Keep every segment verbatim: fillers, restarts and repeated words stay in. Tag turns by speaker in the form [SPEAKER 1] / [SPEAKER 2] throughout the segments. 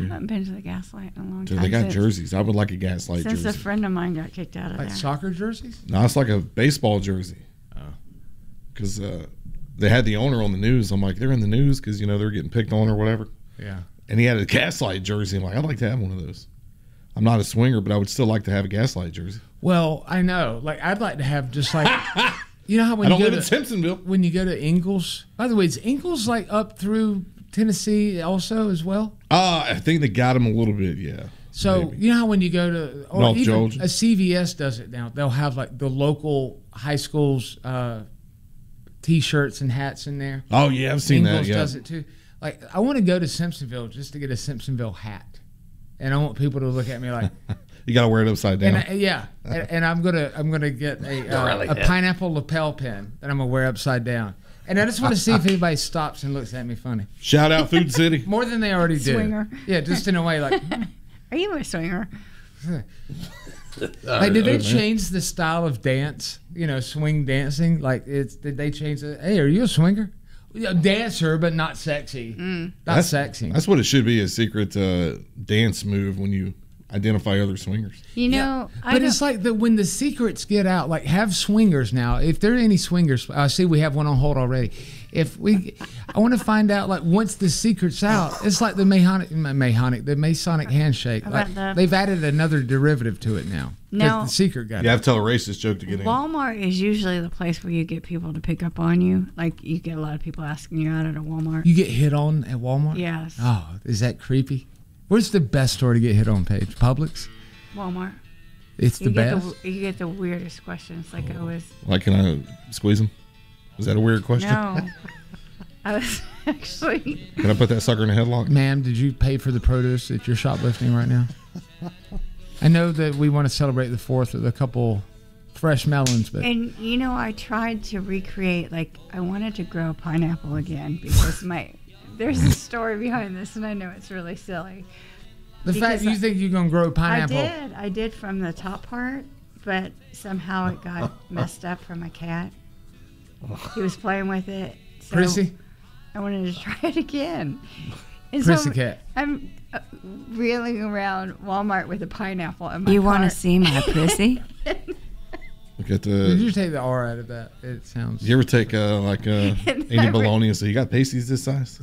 [SPEAKER 1] I haven't been to the Gaslight in a long
[SPEAKER 2] Dude,
[SPEAKER 1] time.
[SPEAKER 2] they got
[SPEAKER 1] since,
[SPEAKER 2] jerseys. I would like a Gaslight
[SPEAKER 1] since
[SPEAKER 2] jersey.
[SPEAKER 1] a friend of mine got kicked out of
[SPEAKER 3] Like
[SPEAKER 1] there.
[SPEAKER 3] soccer jerseys?
[SPEAKER 2] No, it's like a baseball jersey.
[SPEAKER 3] Oh.
[SPEAKER 2] Because uh, they had the owner on the news. I'm like, they're in the news because, you know, they're getting picked on or whatever.
[SPEAKER 3] Yeah.
[SPEAKER 2] And he had a Gaslight jersey. I'm like, I'd like to have one of those. I'm not a swinger, but I would still like to have a Gaslight jersey.
[SPEAKER 3] Well, I know. Like, I'd like to have just like, you know how when
[SPEAKER 2] I don't
[SPEAKER 3] you go
[SPEAKER 2] live
[SPEAKER 3] to
[SPEAKER 2] in Simpsonville.
[SPEAKER 3] when you go to Ingalls. By the way, is Ingalls like up through Tennessee also as well?
[SPEAKER 2] Uh, I think they got him a little bit, yeah.
[SPEAKER 3] So
[SPEAKER 2] Maybe.
[SPEAKER 3] you know how when you go to or
[SPEAKER 2] North
[SPEAKER 3] even
[SPEAKER 2] Georgia.
[SPEAKER 3] a C V S does it now. They'll have like the local high schools uh, T-shirts and hats in there.
[SPEAKER 2] Oh, yeah, I've seen
[SPEAKER 3] Ingalls
[SPEAKER 2] that, yeah.
[SPEAKER 3] does it too. Like I want to go to Simpsonville just to get a Simpsonville hat, and I want people to look at me like.
[SPEAKER 2] You got to wear it upside down.
[SPEAKER 3] And I, yeah, and, and I'm gonna I'm gonna get a uh, a pineapple lapel pin that I'm gonna wear upside down, and I just want to see if anybody stops and looks at me funny.
[SPEAKER 2] Shout out Food City.
[SPEAKER 3] More than they already do.
[SPEAKER 1] Swinger.
[SPEAKER 3] Yeah, just in a way like.
[SPEAKER 1] Are you a swinger?
[SPEAKER 3] Like, did they change the style of dance? You know, swing dancing. Like, it's did they change it? Hey, are you a swinger? Yeah, dancer, but not sexy.
[SPEAKER 1] Mm.
[SPEAKER 3] Not
[SPEAKER 2] That's,
[SPEAKER 3] sexy.
[SPEAKER 2] That's what it should be, a secret uh, dance move when you identify other swingers.
[SPEAKER 1] You know, I
[SPEAKER 3] But
[SPEAKER 1] don't,
[SPEAKER 3] it's like the when the secrets get out, like have swingers now. If there are any swingers, I see we have one on hold already. If we, I want to find out like once the secret's out, it's like the Mahonic, Mahonic, the Masonic handshake.
[SPEAKER 1] About
[SPEAKER 3] Like,
[SPEAKER 1] the-
[SPEAKER 3] they've added another derivative to it now. 'Cause
[SPEAKER 1] Now-
[SPEAKER 3] the secret got
[SPEAKER 2] You
[SPEAKER 3] out.
[SPEAKER 2] have to tell a racist joke to get in.
[SPEAKER 1] Walmart is usually the place where you get people to pick up on you. Like you get a lot of people asking you out at a Walmart.
[SPEAKER 3] You get hit on at Walmart?
[SPEAKER 1] Yes,
[SPEAKER 3] Oh, is that creepy? Where's the best store to get hit on, Paige? Publix?
[SPEAKER 1] Walmart.
[SPEAKER 3] It's
[SPEAKER 1] You
[SPEAKER 3] the
[SPEAKER 1] get
[SPEAKER 3] best.
[SPEAKER 1] the you get the weirdest questions. Like I was
[SPEAKER 2] Like, can I squeeze them? Was that a weird question?
[SPEAKER 1] no, I was actually
[SPEAKER 2] Can I put that sucker in a headlock?
[SPEAKER 3] Ma'am, did you pay for the produce that you're shoplifting right now? I know that we want to celebrate the fourth with a couple fresh melons, but
[SPEAKER 1] And you know, I tried to recreate, like, I wanted to grow a pineapple again because my there's a story behind this, and I know it's really silly.
[SPEAKER 3] the fact
[SPEAKER 1] because
[SPEAKER 3] you
[SPEAKER 1] I-
[SPEAKER 3] think you're going to grow pineapple.
[SPEAKER 1] I did, I did from the top part, but somehow it got messed up from a cat. He was playing with it. So
[SPEAKER 3] Prissy?
[SPEAKER 1] I wanted to try it again. And
[SPEAKER 3] Prissy
[SPEAKER 1] so
[SPEAKER 3] cat.
[SPEAKER 1] I'm uh, reeling around Walmart with a pineapple in my
[SPEAKER 4] You want to
[SPEAKER 1] cart.
[SPEAKER 4] see my prissy?
[SPEAKER 2] Look at
[SPEAKER 3] Did you
[SPEAKER 2] the.
[SPEAKER 3] take the R out of that? It sounds.
[SPEAKER 2] You ever take uh, like uh,
[SPEAKER 1] And
[SPEAKER 2] Andy
[SPEAKER 1] I re-
[SPEAKER 2] Bologna and say, you got pasties this size?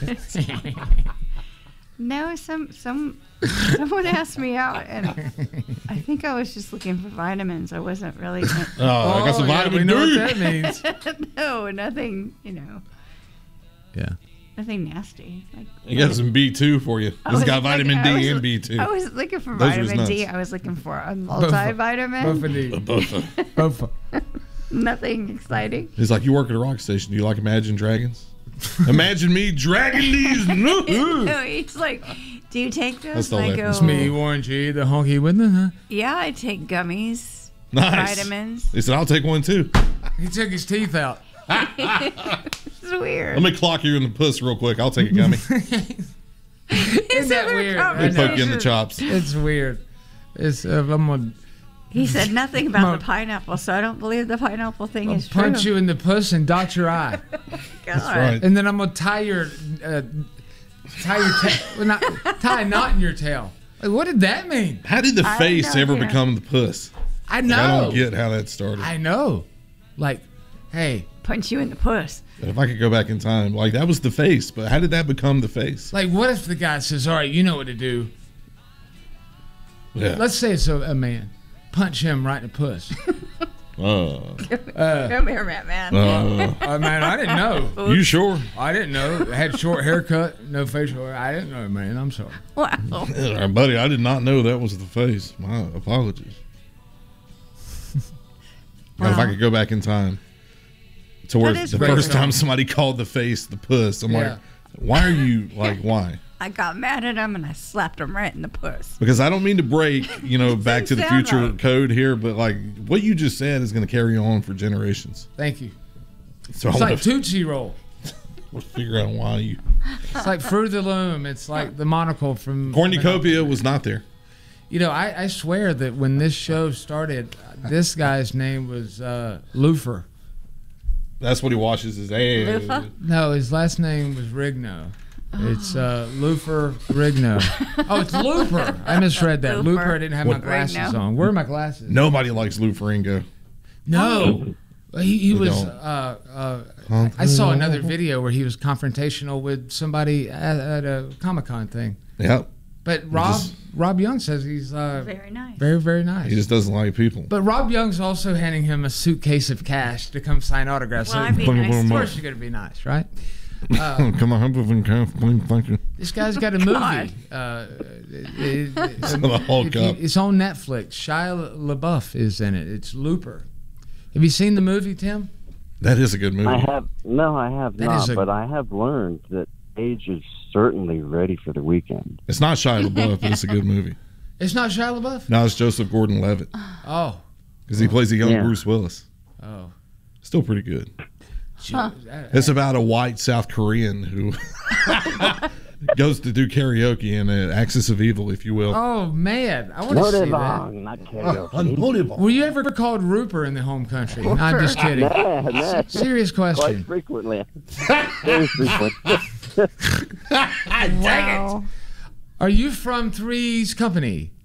[SPEAKER 1] No, some some someone asked me out, and I think I was just looking for vitamins. I wasn't really.
[SPEAKER 2] Oh, I got some
[SPEAKER 3] yeah, we
[SPEAKER 2] vitamin
[SPEAKER 3] know
[SPEAKER 2] D.
[SPEAKER 3] what that means.
[SPEAKER 1] No, nothing. You know,
[SPEAKER 3] Yeah.
[SPEAKER 1] nothing nasty. Like
[SPEAKER 2] I got some B two for you.
[SPEAKER 1] I
[SPEAKER 2] It's
[SPEAKER 1] was
[SPEAKER 2] got
[SPEAKER 1] like-
[SPEAKER 2] vitamin
[SPEAKER 1] I
[SPEAKER 2] D
[SPEAKER 1] was-
[SPEAKER 2] and B two.
[SPEAKER 1] I was looking for
[SPEAKER 2] Those was
[SPEAKER 1] vitamin D.
[SPEAKER 2] nuts.
[SPEAKER 1] I was looking for a
[SPEAKER 3] Both
[SPEAKER 1] multivitamin.
[SPEAKER 3] of these.
[SPEAKER 2] Both of-
[SPEAKER 3] Both.
[SPEAKER 1] Nothing exciting.
[SPEAKER 2] He's like, you work at a rock station. Do you like Imagine Dragons? Imagine me dragging these.
[SPEAKER 1] No, he's like, do you take
[SPEAKER 2] That's
[SPEAKER 1] those?
[SPEAKER 2] all
[SPEAKER 1] And I
[SPEAKER 2] that-
[SPEAKER 1] go,
[SPEAKER 3] It's me, Warren G, the honky with the, huh?
[SPEAKER 1] yeah, I take gummies,
[SPEAKER 2] Nice.
[SPEAKER 1] vitamins.
[SPEAKER 2] He said, I'll take one too.
[SPEAKER 3] He took his teeth out.
[SPEAKER 1] It's weird.
[SPEAKER 2] Let me clock you in the puss real quick. I'll take a gummy.
[SPEAKER 3] Isn't that weird? I
[SPEAKER 2] Let me
[SPEAKER 3] know.
[SPEAKER 2] poke you in the chops.
[SPEAKER 3] It's weird. It's uh, I'm gonna
[SPEAKER 1] He said nothing about
[SPEAKER 3] Mo-
[SPEAKER 1] the pineapple, so I don't believe the pineapple thing
[SPEAKER 3] I'll
[SPEAKER 1] is
[SPEAKER 3] punch
[SPEAKER 1] true.
[SPEAKER 3] you in the puss and dot your eye,
[SPEAKER 1] That's
[SPEAKER 2] right.
[SPEAKER 3] and then I'm gonna tie your uh, tie your ta- well, not, tie a knot in your tail. Like, what did that mean?
[SPEAKER 2] How did the
[SPEAKER 1] I
[SPEAKER 2] face
[SPEAKER 1] know,
[SPEAKER 2] ever
[SPEAKER 1] yeah.
[SPEAKER 2] become the puss?
[SPEAKER 3] I
[SPEAKER 2] Like,
[SPEAKER 3] know.
[SPEAKER 2] I don't get how that started.
[SPEAKER 3] I know. Like, hey,
[SPEAKER 1] Punch you in the puss.
[SPEAKER 2] But if I could go back in time, like that was the face, but how did that become the face?
[SPEAKER 3] like, what if the guy says, "All right, you know what to do."
[SPEAKER 2] Yeah.
[SPEAKER 3] Let's say it's a, a man. Punch him right in the puss.
[SPEAKER 2] Uh,
[SPEAKER 1] Come here, Matt, man.
[SPEAKER 2] uh,
[SPEAKER 3] Oh man, I didn't know.
[SPEAKER 2] you sure?
[SPEAKER 3] I didn't know. I had short haircut, no facial hair. I didn't know, man. I'm sorry.
[SPEAKER 1] Wow.
[SPEAKER 2] Yeah, buddy, I did not know that was the face. My apologies. But if I could go back in time to where
[SPEAKER 1] That is
[SPEAKER 2] the
[SPEAKER 1] great.
[SPEAKER 2] first time somebody called the face the puss, I'm
[SPEAKER 3] Yeah.
[SPEAKER 2] like, why are you like why?
[SPEAKER 1] I got mad at him and I slapped him right in the puss.
[SPEAKER 2] Because I don't mean to break, you know, Back to the
[SPEAKER 1] sound
[SPEAKER 2] Future
[SPEAKER 1] right.
[SPEAKER 2] code here, but like what you just said is going to carry on for generations.
[SPEAKER 3] Thank you.
[SPEAKER 2] So
[SPEAKER 3] It's
[SPEAKER 2] I
[SPEAKER 3] like
[SPEAKER 2] want to
[SPEAKER 3] Tootsie Roll.
[SPEAKER 2] figure out why you.
[SPEAKER 3] It's like Fruit of the Loom. It's like the monocle from
[SPEAKER 2] Cornucopia was not there.
[SPEAKER 3] You know, I, I swear that when this show started, this guy's name was uh, Lufer.
[SPEAKER 2] That's what he washes his ass.
[SPEAKER 1] Lufa?
[SPEAKER 3] No, his last name was Rigno. It's uh, Looper Rigno. Oh, it's Looper. I misread that. Looper.
[SPEAKER 1] Looper.
[SPEAKER 3] I didn't have
[SPEAKER 2] What?
[SPEAKER 3] my glasses
[SPEAKER 1] Rigno.
[SPEAKER 3] on. Where are my glasses?
[SPEAKER 2] Nobody likes Lou Ferrigno.
[SPEAKER 3] No. He, he
[SPEAKER 2] We
[SPEAKER 3] was.
[SPEAKER 2] don't.
[SPEAKER 3] Uh, uh, I I saw another video where he was confrontational with somebody at, at a Comic Con thing.
[SPEAKER 2] Yep.
[SPEAKER 3] But Rob
[SPEAKER 2] just-
[SPEAKER 3] Rob Young says he's uh,
[SPEAKER 1] Very nice.
[SPEAKER 3] very very nice.
[SPEAKER 2] He just doesn't like people.
[SPEAKER 3] But Rob Young's also handing him a suitcase of cash to come sign autographs.
[SPEAKER 1] Well,
[SPEAKER 3] So
[SPEAKER 1] I'd be nice
[SPEAKER 3] of
[SPEAKER 1] too.
[SPEAKER 3] course you're going to be nice, right?
[SPEAKER 2] Come on, thank you.
[SPEAKER 3] This guy's got a movie.
[SPEAKER 1] God.
[SPEAKER 3] Uh, it- it-
[SPEAKER 2] So the Hulk
[SPEAKER 3] if you-
[SPEAKER 2] up.
[SPEAKER 3] it's on Netflix. Shia LaBeouf is in it. It's Looper. Have you seen the movie, Tim?
[SPEAKER 2] That is a good movie.
[SPEAKER 4] I have no, I have
[SPEAKER 3] That
[SPEAKER 4] not,
[SPEAKER 3] is a-
[SPEAKER 4] but I have learned that Age is certainly ready for the weekend.
[SPEAKER 2] It's not Shia LaBeouf, but it's a good movie.
[SPEAKER 3] It's not Shia LaBeouf?
[SPEAKER 2] No, it's Joseph Gordon-Levitt
[SPEAKER 3] Oh.
[SPEAKER 2] because he plays a young
[SPEAKER 4] Yeah.
[SPEAKER 2] Bruce Willis.
[SPEAKER 3] Oh.
[SPEAKER 2] Still pretty good.
[SPEAKER 1] Huh.
[SPEAKER 2] It's about a white South Korean who goes to do karaoke in an Axis of Evil, if you will.
[SPEAKER 3] Oh, man. I want to see that.
[SPEAKER 4] Notivong, not karaoke.
[SPEAKER 2] Unbelievable.
[SPEAKER 3] Were you ever called Rooper in the home country? No, I'm just kidding.
[SPEAKER 4] Yeah, yeah,
[SPEAKER 3] Serious
[SPEAKER 4] quite
[SPEAKER 3] question.
[SPEAKER 4] frequently. Very frequent.
[SPEAKER 1] Wow.
[SPEAKER 3] Are you from Three's Company?